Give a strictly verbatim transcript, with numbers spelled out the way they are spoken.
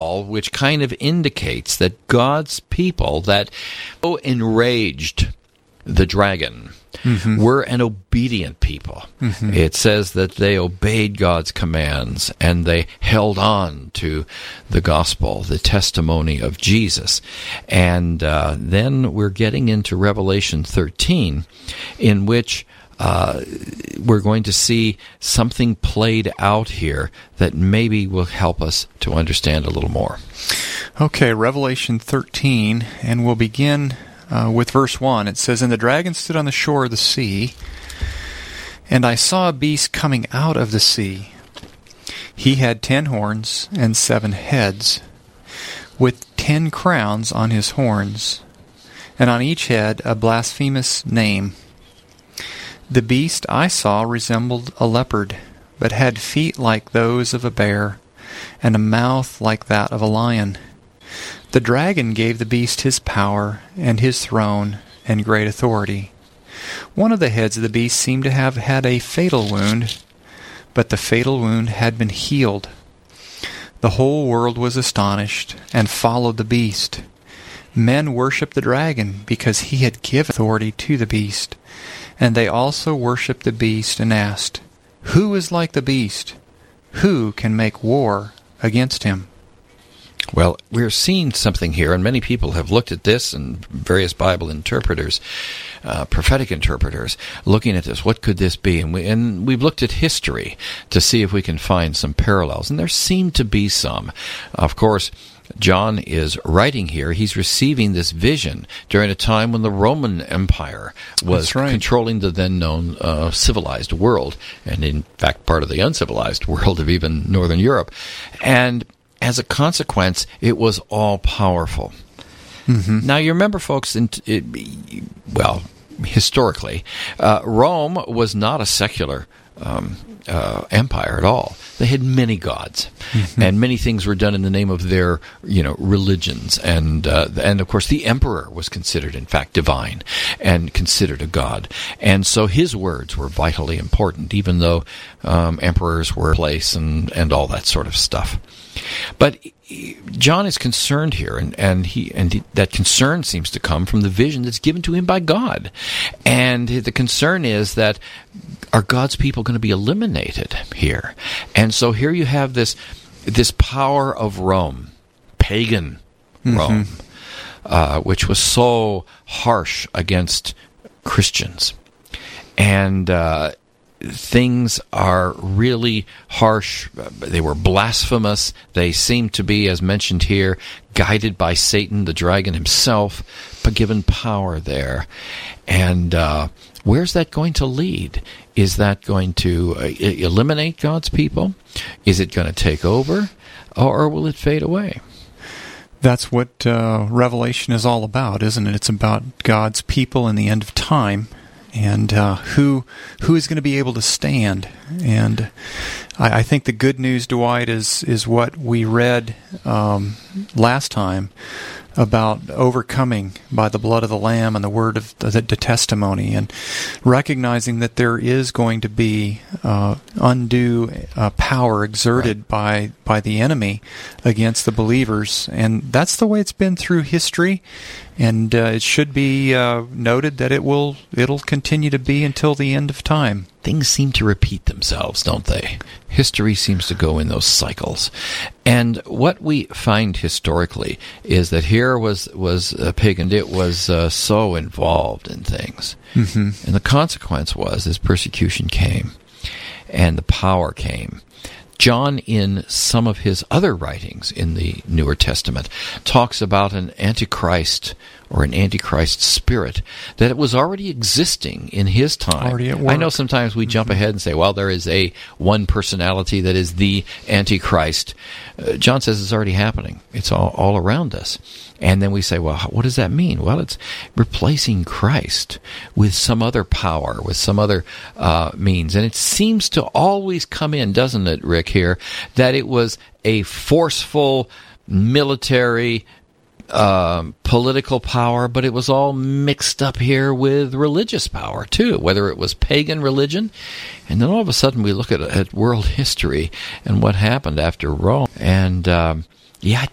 which kind of indicates that God's people that so enraged the dragon mm-hmm. were an obedient people. Mm-hmm. It says that they obeyed God's commands and they held on to the gospel, the testimony of Jesus. And uh, then we're getting into Revelation thirteen, in which uh, we're going to see something played out here that maybe will help us to understand a little more. Okay, Revelation thirteen, and we'll begin Uh, with verse one. It says, "And the dragon stood on the shore of the sea, and I saw a beast coming out of the sea. He had ten horns and seven heads, with ten crowns on his horns, and on each head a blasphemous name. The beast I saw resembled a leopard, but had feet like those of a bear, and a mouth like that of a lion. The dragon gave the beast his power and his throne and great authority. One of the heads of the beast seemed to have had a fatal wound, but the fatal wound had been healed. The whole world was astonished and followed the beast. Men worshipped the dragon because he had given authority to the beast, and they also worshipped the beast and asked, 'Who is like the beast? Who can make war against him?'" Well, we're seeing something here, and many people have looked at this, and various Bible interpreters, uh, prophetic interpreters, looking at this. What could this be? And, we, and we've looked at history to see if we can find some parallels, and there seem to be some. Of course, John is writing here. He's receiving this vision during a time when the Roman Empire was right. controlling the then-known uh, civilized world, and in fact part of the uncivilized world of even Northern Europe. And as a consequence, it was all-powerful. Mm-hmm. Now, you remember, folks, in, it, well, historically, uh, Rome was not a secular um, uh, empire at all. They had many gods, mm-hmm. and many things were done in the name of their, you know, religions. And, uh, and of course, the emperor was considered, in fact, divine and considered a god. And so his words were vitally important, even though um, emperors were in place and, and all that sort of stuff. But John is concerned here, and, and he and he, that concern seems to come from the vision that's given to him by God. And the concern is that, are God's people going to be eliminated here? And so here you have this this power of Rome, pagan mm-hmm. Rome, uh, which was so harsh against Christians. And uh things are really harsh. They were blasphemous. They seem to be, as mentioned here, guided by Satan, the dragon himself, but given power there. And uh, where's that going to lead? Is that going to uh, eliminate God's people? Is it going to take over? Or will it fade away? That's what uh, Revelation is all about, isn't it? It's about God's people in the end of time. And uh, who who is going to be able to stand? And I, I think the good news, Dwight, is is what we read um, last time about overcoming by the blood of the Lamb and the word of the, the testimony, and recognizing that there is going to be uh, undue uh, power exerted right. by by the enemy against the believers, and that's the way it's been through history. And uh, it should be uh, noted that it will it'll continue to be until the end of time. Things seem to repeat themselves, don't they? History seems to go in those cycles. And what we find historically is that here was was a pagan. It was uh, so involved in things. Mm-hmm. And the consequence was this persecution came, and the power came. John, in some of his other writings in the Newer Testament, talks about an antichrist or an antichrist spirit, that it was already existing in his time. Already at work. I know sometimes we mm-hmm. jump ahead and say, well, there is a one personality that is the antichrist. Uh, John says it's already happening. It's all, all around us. And then we say, well, what does that mean? Well, it's replacing Christ with some other power, with some other uh, means. And it seems to always come in, doesn't it, Rick, here, that it was a forceful military Um, political power, but it was all mixed up here with religious power too, whether it was pagan religion. And then all of a sudden we look at, at world history and what happened after Rome. And um, yeah,